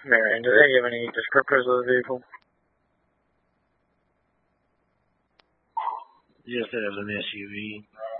Marion, do they give any descriptors of the vehicle? Yes, it is an SUV.